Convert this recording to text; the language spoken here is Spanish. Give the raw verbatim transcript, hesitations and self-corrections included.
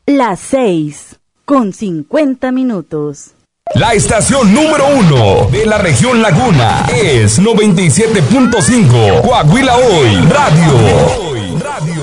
Las seis, con cincuenta minutos. La estación número uno de la región Laguna es noventa y siete punto cinco Coahuila Hoy Radio.